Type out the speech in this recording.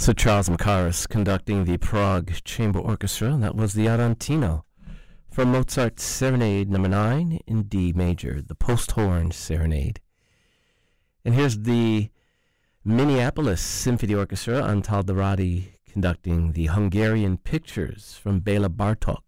Sir Charles Macaris conducting the Prague Chamber Orchestra. That was the Arantino from Mozart's Serenade No. 9 in D major, the Post-Horn Serenade. And here's the Minneapolis Symphony Orchestra, Antal Dorati conducting the Hungarian Pictures from Bela Bartok.